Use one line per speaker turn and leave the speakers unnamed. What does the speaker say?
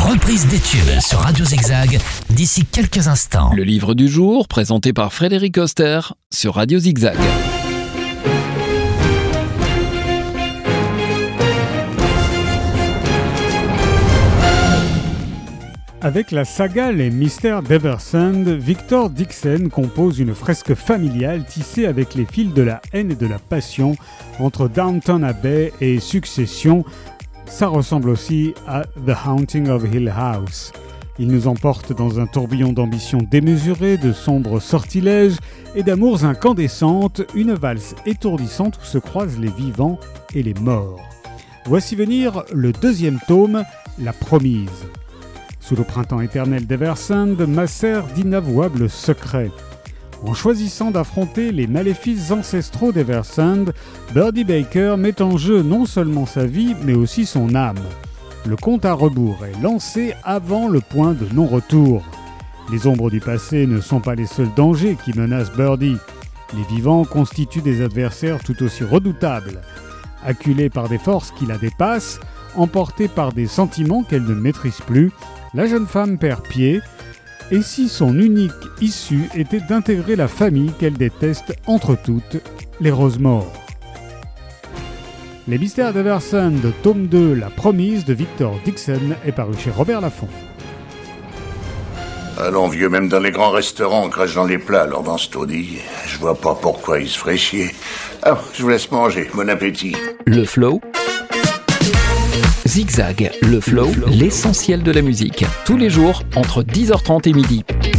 reprise des tubes sur Radio Zigzag d'ici quelques instants.
Le livre du jour, présenté par Frédéric Oster sur Radio Zigzag.
Avec la saga Les Mystères d'Eversand, Victor Dixon compose une fresque familiale tissée avec les fils de la haine et de la passion entre Downton Abbey et Succession. Ça ressemble aussi à The Haunting of Hill House. Il nous emporte dans un tourbillon d'ambition démesurée, de sombres sortilèges et d'amours incandescentes, une valse étourdissante où se croisent les vivants et les morts. Voici venir le deuxième tome, La Promise. Sous le printemps éternel d'Eversand macèrent d'inavouables secrets. En choisissant d'affronter les maléfices ancestraux d'Eversand, Birdie Baker met en jeu non seulement sa vie, mais aussi son âme. Le compte à rebours est lancé avant le point de non-retour. Les ombres du passé ne sont pas les seuls dangers qui menacent Birdie. Les vivants constituent des adversaires tout aussi redoutables. Acculée par des forces qui la dépassent, emportée par des sentiments qu'elle ne maîtrise plus, la jeune femme perd pied, et si son unique issue était d'intégrer la famille qu'elle déteste entre toutes, les Rosemore. Les Mystères d'Eversand, tome 2, La Promise de Victor Dixon est paru chez Robert Laffont.
Allons vieux, même dans les grands restaurants, on crache dans les plats, alors dans ce taudis, je vois pas pourquoi il se ferait chier. Alors, je vous laisse manger, bon appétit.
Le flow. Zigzag, le flow, l'essentiel de la musique. Tous les jours, entre 10h30 et midi.